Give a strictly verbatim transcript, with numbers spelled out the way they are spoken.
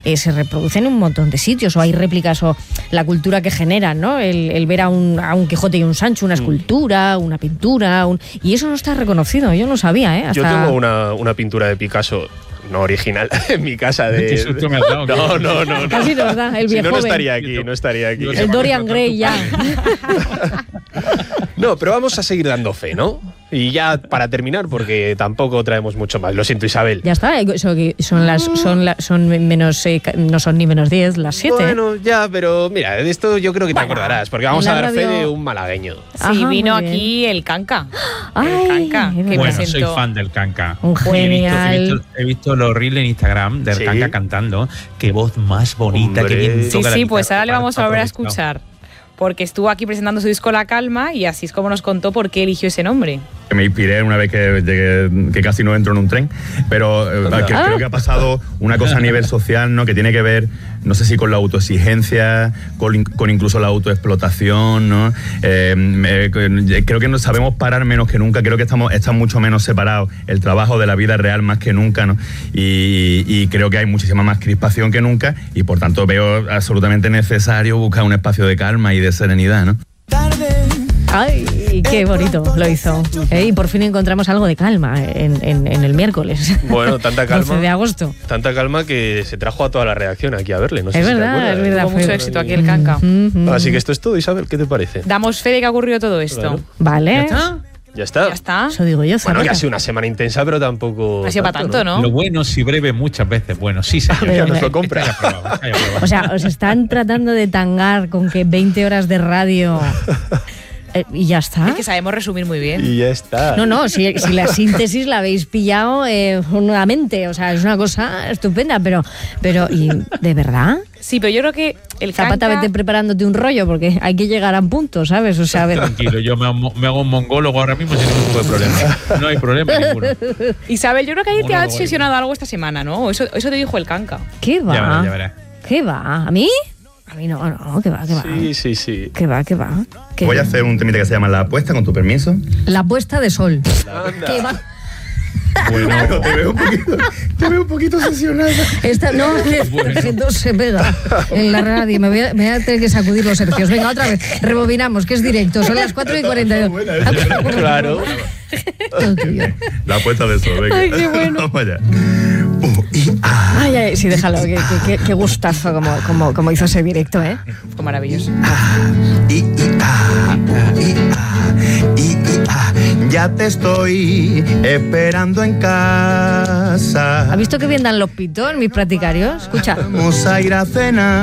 Eh, se reproduce en un montón de sitios, o hay réplicas, o la cultura que generan, ¿no? El, el ver a un, a un Quijote y un Sancho, una escultura, una pintura, un... y eso no está reconocido, yo no sabía, ¿eh? Hasta... Yo tengo una, una pintura de Picasso, no original, en mi casa de... ¿Qué susto me has dado? No, no, no, no. Casi nos da, el Si viejo no, no joven. estaría aquí, no estaría aquí. El Dorian Gray ya. No, pero vamos a seguir dando fe, ¿no? Y ya para terminar, porque tampoco traemos mucho más. Lo siento, Isabel. Ya está, eso que son las son la, son menos eh, no son ni menos diez, las siete. Bueno, ya, pero mira, de esto yo creo que Bueno, te acordarás, porque vamos en a la dar fe radio- de un malagueño. Ajá, Sí, muy vino bien. aquí el Canca. Ay, el Canca, que Bueno, soy presentó. fan del Canca. Un He visto, he genial. visto, he visto los reels en Instagram del Sí. Canca cantando. Qué voz más bonita, Hombre. qué bien Sí, toca la sí, pues guitarra. ahora le vamos a volver a Aprovechado. escuchar. Porque estuvo aquí presentando su disco La Calma y así es como nos contó por qué eligió ese nombre. Me inspiré una vez que, llegué- que casi no entro en un tren, pero eh, que- creo que ha pasado una cosa a nivel social, ¿no? Que tiene que ver, no sé si con la autoexigencia, con, in- con incluso la autoexplotación, ¿no? Eh, me- creo que nos sabemos parar menos que nunca, creo que estamos están mucho menos separados el trabajo de la vida real más que nunca, ¿no? Y, y creo que hay muchísima más crispación que nunca y por tanto veo absolutamente necesario buscar un espacio de calma y de serenidad, ¿no? Ay, qué bonito lo hizo. Eh, y por fin encontramos algo de calma en, en, en el miércoles. Bueno, tanta calma. doce de agosto. Tanta calma que se trajo a toda la redacción aquí a verle. No sé Es si te verdad, acuerdas. es verdad. Tuvo mucho fue- éxito aquí el Canca. Mm, mm. Así que esto es todo, Isabel, ¿qué te parece? Damos fe de que ha ocurrido todo esto. Claro. Vale. ¿Ya está? Ya está. Ya está. Eso digo yo, Bueno, Zamora. que ha sido una semana intensa, pero tampoco. No ha sido para tanto, ¿no? Lo bueno, si breve, muchas veces. Bueno, sí, señor. Pero- nos lo compra. Está ya probado, está ya probado. O sea, os están tratando de tangar con que veinte horas de radio eh, y ya está. Es que sabemos resumir muy bien. Y ya está. No, no, si, si la síntesis la habéis pillado eh, nuevamente, o sea, es una cosa estupenda, pero, pero ¿y de verdad? Sí, pero yo creo que el Zapata, Canca... vete preparándote un rollo, porque hay que llegar a un punto, ¿sabes? O sea, a ver, Tranquilo, yo me, hago- me hago un mongólogo ahora mismo sin ningún tipo de problema. No hay problema ninguno. Isabel, yo creo que ahí te Bueno, ha bueno. obsesionado algo esta semana, ¿no? Eso, eso te dijo el Canca. ¿qué va? Ya verás, ya verás. ¿Qué va? ¿A mí? A mí no, no, ¿qué va? ¿Qué va? Sí, sí, sí. ¿Qué va? ¿Qué va? ¿Qué- Voy a hacer un temita que se llama La Apuesta, con tu permiso. La puesta de sol. Anda. ¿Qué va? Bueno, te veo un poquito, te veo un poquito obsesionada. Esta, no, que, que no se pega en la radio. Me voy, a, me voy a tener que sacudir los hercios. Venga, otra vez. Rebobinamos, que es directo. Son las cuatro y cuarenta y dos. Claro. La apuesta de sol, venga. Ay, qué bueno. Vamos allá. Uh, y, ah, Ay, ay, sí, déjalo. Qué, qué, qué- qué gustazo como, como, como hizo ese directo, ¿eh? Fue maravilloso. y, y, ah, y, ah, y, y, ah. Ya te estoy esperando en casa. ¿Has visto qué bien dan los pitos mis practicarios? Escucha. Vamos a ir a cenar.